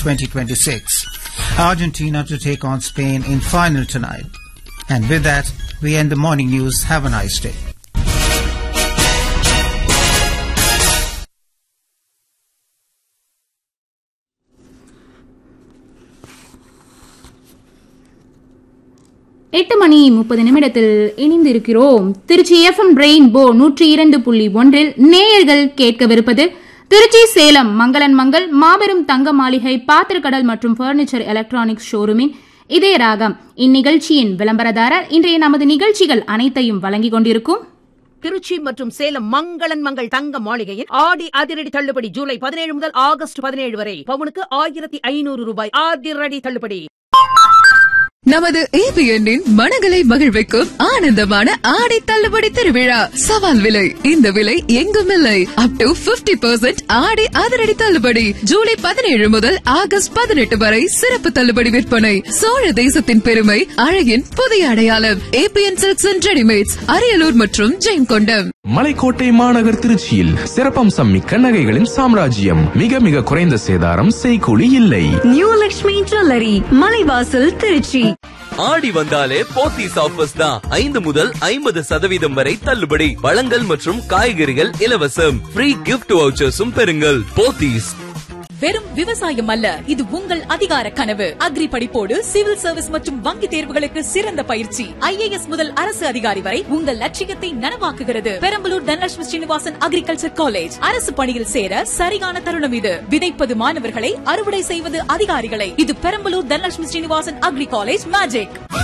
2026. Argentina to take on Spain in final tonight. And with that, we end the morning news. Have a nice day. எட்டு மணி 30 நிமிடத்தில் இணைந்திருக்கிறோம். Trichy FM rainbow 102.1 நேயர்கள் கேட்கவிருப்பது திருச்சி சேலம் மங்களன் மங்கள் மாபெரும் தங்க மாளிகை பாத்திரக்கடல் மற்றும் பர்னிச்சர் எலக்ட்ரானிக்ஸ் ஷோரூமின் இதய ராகம். இந்நிகழ்ச்சியின் விளம்பரதாரர் இன்றைய நமது நிகழ்ச்சிகள் அனைத்தையும் வழங்கிக் கொண்டிருக்கும் திருச்சி மற்றும் சேலம் மங்களன் மங்கள் தங்க மாளிகையின் ஆடி அதிரடி தள்ளுபடி ஜூலை 17 முதல் ஆகஸ்ட் 17 வரை பவுனுக்கு 1500 ரூபாய் அதிரடி தள்ளுபடி. நமது ஏபிஎன்னின் மனங்களை மகிழ்விக்கும் ஆனந்தமான ஆடி தள்ளுபடி திருவிழா. சவால் விலை, இந்த விலை எங்கும் இல்லை. அப் டு 50% ஆடி அதிரடி தள்ளுபடி ஜூலை 17 முதல் ஆகஸ்ட் 18 வரை சிறப்பு தள்ளுபடி விற்பனை. சோழ தேசத்தின் பெருமை, அழகின் புதிய அடையாளம். ABN silks and readymades, Ariyalur மற்றும் ஜெயங்கொண்டம். மலைக்கோட்டை மாநகர் திருச்சியில் சிறப்பம்சம் மிக்க நகைகளின் சாம்ராஜ்யம். மிக மிக குறைந்த சேதாரம், செய்கூலி இல்லை. New Lakshmi jewellery, Malaivasal, Trichy. ஆடி வந்தாலே போத்தீஸ் ஆஃபர்ஸ் தான். 5 முதல் 50% வரை தள்ளுபடி. பழங்கள் மற்றும் காய்கறிகள் இலவசம். ஃப்ரீ கிஃப்ட் வவுச்சர்ஸும் பெறுங்கள். போத்தீஸ். வெறும் விவசாயம் அல்ல, இது உங்கள் அதிகார கனவு. அக்ரி படிப்போடு சிவில் சர்வீஸ் மற்றும் வங்கி தேர்வுகளுக்கு சிறந்த பயிற்சி. IAS முதல் அரசு அதிகாரி வரை உங்கள் லட்சியத்தை நனவாக்குகிறது. Perambalur Dhanalakshmi Srinivasan agriculture college. அரசு பணியில் சேர சரியான தருணம் இது. விதைப்பது மாணவர்களை, அறுவடை செய்வது அதிகாரிகளை. இது Perambalur Dhanalakshmi Srinivasan agri college magic.